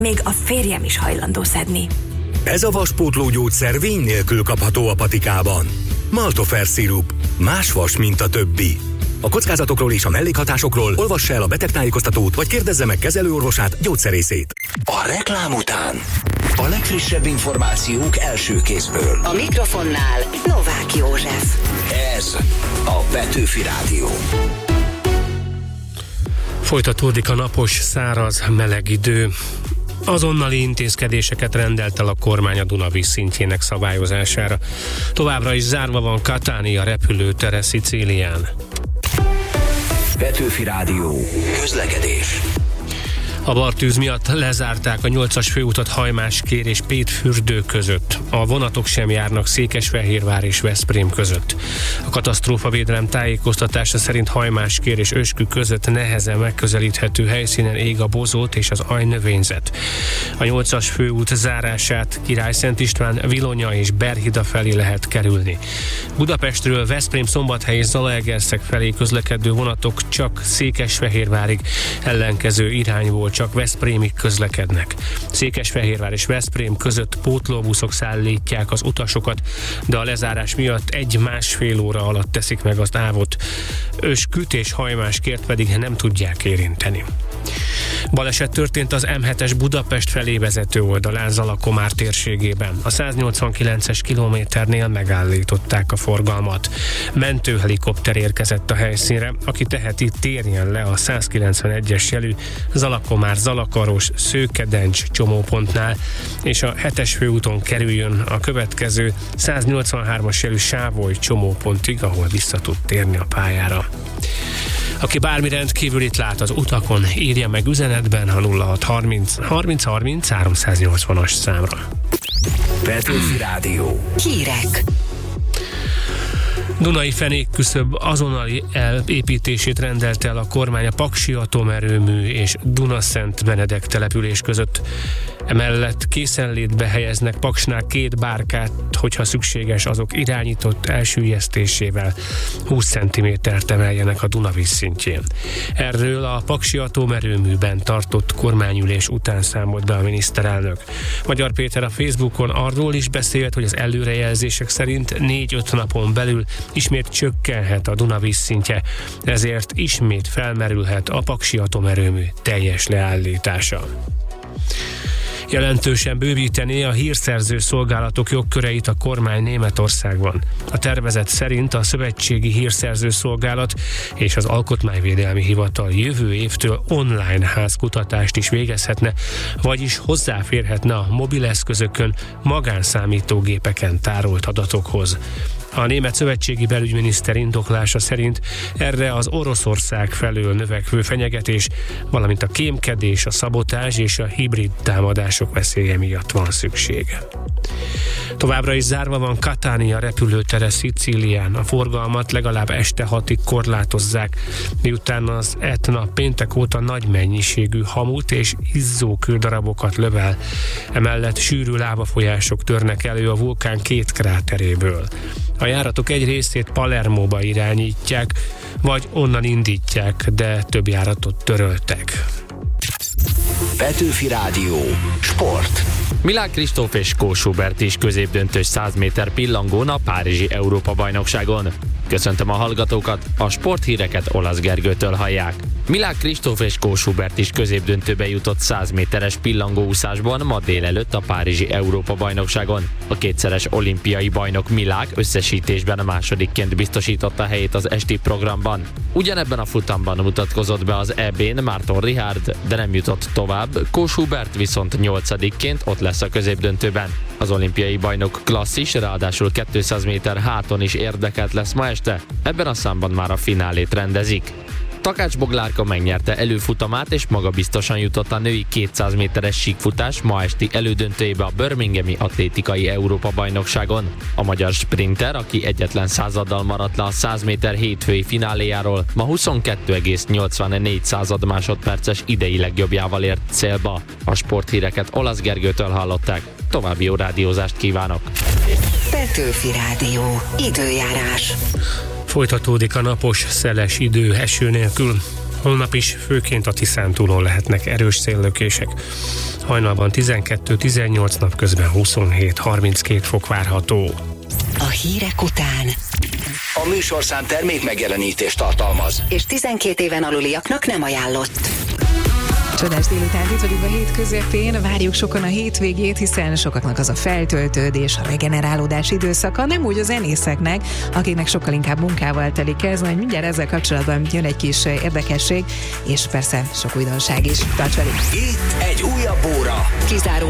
még a férjem is hajlandó szedni. Ez a vaspótló gyógyszer vény nélkül kapható a patikában. Maltofer szirup. Más vas, mint a többi. A kockázatokról és a mellékhatásokról olvassa el a betegtájékoztatót, vagy kérdezze meg kezelőorvosát, gyógyszerészét. A reklám után a legfrissebb információk első kézből. A mikrofonnál Novák József. Ez a Petőfi Rádió. Folytatódik a napos, száraz, meleg idő. Azonnali intézkedéseket rendelt el a kormány a Dunavíz szintjének szabályozására. Továbbra is zárva van Catania repülőtere Szicílián. Petőfi Rádió. Közlekedés. A bartűz miatt lezárták a 8-as főutat Hajmáskér és Pétfürdő között. A vonatok sem járnak Székesfehérvár és Veszprém között. A katasztrófavédelem tájékoztatása szerint Hajmáskér és Öskü között nehezen megközelíthető helyszínen ég a bozót és az ajnövényzet. A 8-as főút zárását Királyszent István, Vilonya és Berhida felé lehet kerülni. Budapestről Veszprém, Szombathely és Zalaegerszeg felé közlekedő vonatok csak Székesfehérvárig, ellenkező irányból csak Veszprémig közlekednek. Székesfehérvár és Veszprém között pótlóbuszok szállítják az utasokat, de a lezárás miatt 1-1,5 óra alatt teszik meg az távot. Ösküt és Hajmáskért pedig nem tudják érinteni. Baleset történt az M7-es Budapest felé vezető oldalán Zalakomár térségében. A 189-es kilométernél megállították a forgalmat. Mentőhelikopter érkezett a helyszínre, aki teheti, térjen le a 191-es jelű Zalakomár-Zalakaros Szőkedencs csomópontnál, és a 7-es főúton kerüljön a következő 183-as jelű Sávoly csomópontig, ahol vissza tud térni a pályára. Aki bármi rendkívülit lát az utakon, írja meg üzenetben a 0630 30 30 380-as számra. Petőfi Rádió. Hírek. Dunai fenékküszöb azonnali építését rendelte el a kormány a Paksi atomerőmű és Dunaszent Benedek település között. Emellett készenlétbe helyeznek Paksnál 2 bárkát, hogyha szükséges, azok irányított elsüllyesztésével 20 cm-t emeljenek a Dunavíz szintjén. Erről a Paksi atomerőműben tartott kormányülés után számolt be a miniszterelnök. Magyar Péter a Facebookon arról is beszélt, hogy az előrejelzések szerint 4-5 napon belül ismét csökkenhet a Dunavíz szintje, ezért ismét felmerülhet a Paksi atomerőmű teljes leállítása. Jelentősen bővítené a hírszerző szolgálatok jogköreit a kormány Németországban. A tervezet szerint a Szövetségi Hírszerző Szolgálat és az Alkotmányvédelmi Hivatal jövő évtől online házkutatást is végezhetne, vagyis hozzáférhetne a mobileszközökön, magánszámítógépeken tárolt adatokhoz. A német szövetségi belügyminiszter indoklása szerint erre az Oroszország felől növekvő fenyegetés, valamint a kémkedés, a szabotázs és a hibrid támadások veszélye miatt van szüksége. Továbbra is zárva van Catania repülőtere Szicílián. A forgalmat legalább este 6-ig korlátozzák, miután az Etna péntek óta nagy mennyiségű hamut és izzó kődarabokat lövel. Emellett sűrű lávafolyások törnek elő a vulkán 2 kráteréből. A járatok egy részét Palermóba irányítják, vagy onnan indítják, de több járatot töröltek. Petőfi Rádió. Sport. Milák Kristóf és Kós Hubert is középdöntős 100 méter pillangón a párizsi Európa-bajnokságon. Köszöntöm a hallgatókat, a sporthíreket Olasz Gergőtől hallják. Milák Kristóf és Kós Hubert is középdöntőbe jutott 100 méteres pillangóúszásban ma délelőtt a párizsi Európa-bajnokságon. A kétszeres olimpiai bajnok Milák összesítésben a másodikként biztosította helyét az esti programban. Ugyanebben a futamban mutatkozott be az EB-n Márton Richard, de nem jutott tovább, Kós Hubert viszont 8-ként ott lesz a középdöntőben. Az olimpiai bajnok klasszis, ráadásul 200 méter háton is érdekelt lesz ma este, ebben a számban már a finálét rendezik. Takács Boglárka megnyerte előfutamát és magabiztosan jutott a női 200 méteres síkfutás ma esti elődöntőjébe a Birminghami atlétikai Európa-bajnokságon. A magyar sprinter, aki egyetlen századdal maradt le a 100 méter hétfői fináléjáról, ma 22,84 másodperces idei legjobbjával ért célba. A sporthíreket Olasz Gergőtől hallották. További jó rádiózást kívánok! Petőfi Rádió. Időjárás. Folytatódik a napos, szeles idő eső nélkül. Holnap is főként a Tiszántúlon lehetnek erős széllökések. Hajnalban 12-18, napközben 27-32 fok várható. A hírek után. A műsorszám termék megjelenítést tartalmaz. És 12 éven aluliaknak nem ajánlott. Csodás délután, itt vagyunk a hét közepén, várjuk sokan a hétvégét, hiszen sokaknak az a feltöltődés, a regenerálódás időszaka, nem úgy a zenészeknek, akiknek sokkal inkább munkával telik ez, majd mindjárt ezzel kapcsolatban jön egy kis érdekesség, és persze sok újdonság is. Tarts velünk! Itt egy újabb óra. Kizárólag